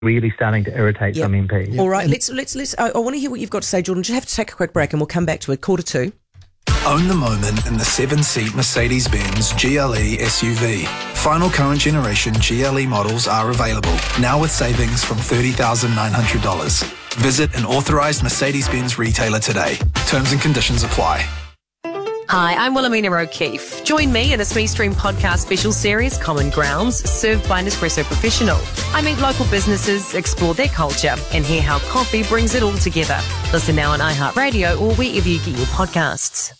really starting to irritate some MPs. All right, let's. I want to hear what you've got to say, Jordan. Just have to take a quick break, and we'll come back to it. 1:45. Own the moment in the 7-seat Mercedes-Benz GLE SUV. Final current generation GLE models are available, now with savings from $30,900. Visit an authorised Mercedes-Benz retailer today. Terms and conditions apply. Hi, I'm Wilhelmina O'Keefe. Join me in the Smee Stream podcast special series, Common Grounds, served by Nespresso Professional. I meet local businesses, explore their culture, and hear how coffee brings it all together. Listen now on iHeartRadio or wherever you get your podcasts.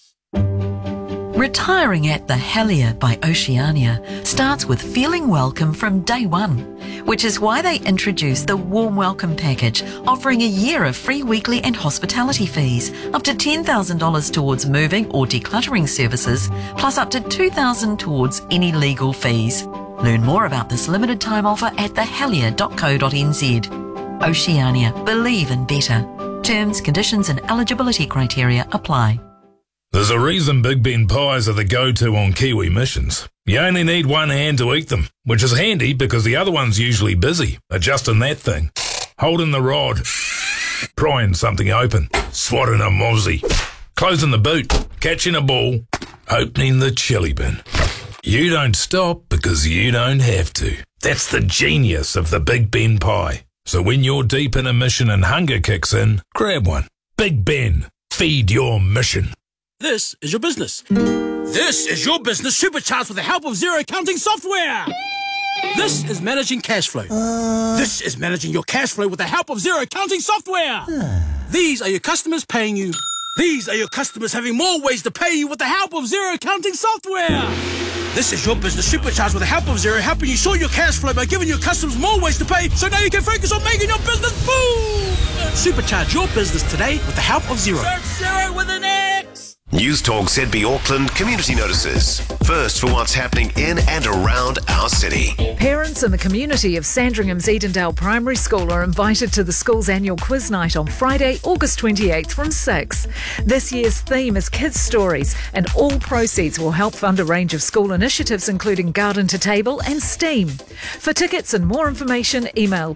Retiring at the Helier by Oceania starts with feeling welcome from day one, which is why they introduced the Warm Welcome Package, offering a year of free weekly and hospitality fees, up to $10,000 towards moving or decluttering services, plus up to $2,000 towards any legal fees. Learn more about this limited time offer at thehelier.co.nz. Oceania, believe in better. Terms, conditions and eligibility criteria apply. There's a reason Big Ben pies are the go-to on Kiwi missions. You only need one hand to eat them, which is handy because the other one's usually busy, adjusting that thing, holding the rod, prying something open, swatting a mozzie, closing the boot, catching a ball, opening the chili bin. You don't stop because you don't have to. That's the genius of the Big Ben pie. So when you're deep in a mission and hunger kicks in, grab one. Big Ben, feed your mission. This is your business. This is your business supercharged with the help of Xero accounting software. This is managing cash flow. This is managing your cash flow with the help of Xero accounting software. These are your customers paying you. These are your customers having more ways to pay you with the help of Xero accounting software. This is your business supercharged with the help of Xero, helping you sort your cash flow by giving your customers more ways to pay, so now you can focus on making your business boom. Supercharge your business today with the help of Xero. Search Xero with an X. News Talk ZB Auckland community notices. First for what's happening in and around our city. Parents in the community of Sandringham's Edendale Primary School are invited to the school's annual quiz night on Friday, August 28th from 6. This year's theme is Kids Stories, and all proceeds will help fund a range of school initiatives including Garden to Table and STEAM. For tickets and more information, email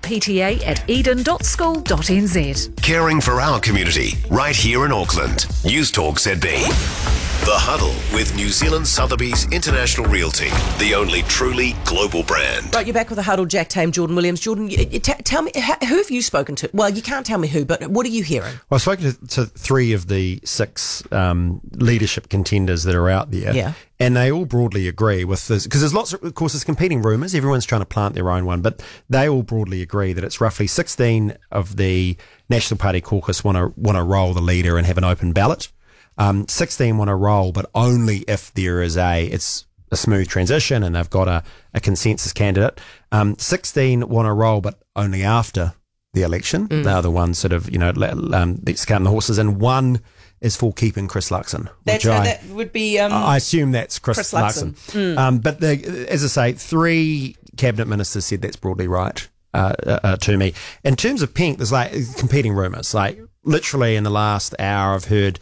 pta@eden.school.nz. Caring for our community, right here in Auckland. News Talk ZB. The Huddle with New Zealand Sotheby's International Realty, the only truly global brand. Right, you're back with the Huddle, Jack Tame, Jordan Williams. Jordan, tell me, who have you spoken to? Well, you can't tell me who, but what are you hearing? Well, I've spoken to 3 of the 6 leadership contenders that are out there. Yeah. And they all broadly agree with this, because there's lots of course, there's competing rumours. Everyone's trying to plant their own one, but they all broadly agree that it's roughly 16 of the National Party caucus want to roll the leader and have an open ballot. 16 want to roll, but only if there is it's a smooth transition and they've got a consensus candidate. 16 want to roll, but only after the election. They're the ones sort of, that's counting the horses. And 1 is for keeping Chris Luxon. That would be... I assume that's Chris Luxon. But as I say, 3 cabinet ministers said that's broadly right to me. In terms of Pink, there's competing rumours. Literally in the last hour, I've heard...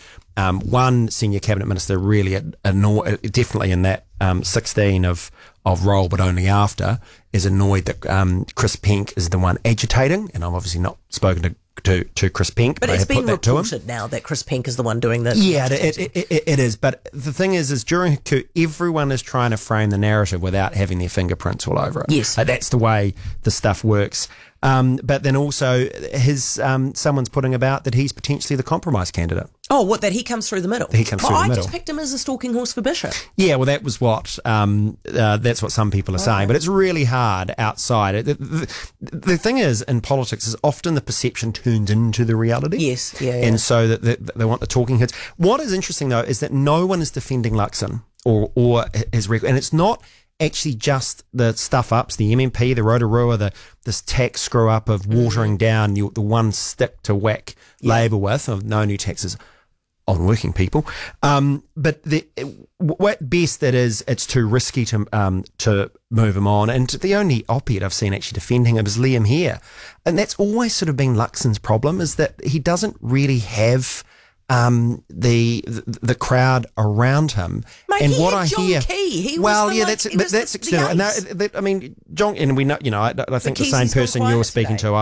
1 senior cabinet minister really annoyed, definitely in that 16 of roll, but only after, is annoyed that Chris Pink is the one agitating, and I've obviously not spoken to Chris Pink, but it's been reported now that Chris Pink is the one doing this. Yeah, it is. But the thing is during a coup, everyone is trying to frame the narrative without having their fingerprints all over it. Yes, that's the way the stuff works. But then also, someone's putting about that he's potentially the compromise candidate. Oh, what, that he comes through the middle? He comes through the middle. I just picked him as a stalking horse for Bishop. Yeah, well, that was what that's what some people are saying, but it's really hard outside. The thing is, in politics, is often the perception turns into the reality. Yes, yeah. And so that they want the talking heads. What is interesting though is that no one is defending Luxon or his record, and it's not actually just the stuff ups, the MMP, the Rotorua, this tax screw up of watering down the one stick to whack Labour with of no new taxes on working people. But at best it's too risky to move him on. And the only op-ed I've seen actually defending him is Liam Hare. And that's always sort of been Luxon's problem, is that he doesn't really have the crowd around him. Mate, and he what had I John hear, Key. He well, was that's external. And I mean, John, and we know, I think the same Keys person gone you're quiet speaking today. to.